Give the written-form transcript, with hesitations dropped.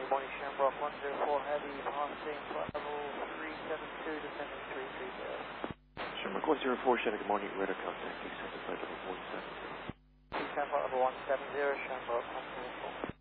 Good morning, Shamrock 104 Heavy, passing flight level 372, descending 330. Shamrock 104, Shannon, good morning, radar contact, descending flight level 170. Descend flight level 170, Shamrock 104.